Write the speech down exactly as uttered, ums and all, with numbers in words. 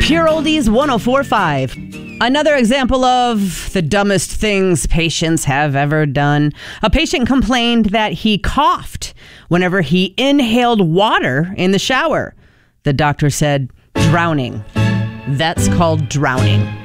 Pure Oldies one oh four point five. Another example of the dumbest things patients have ever done. A patient complained that he coughed whenever he inhaled water in the shower. The doctor said, drowning. That's called drowning.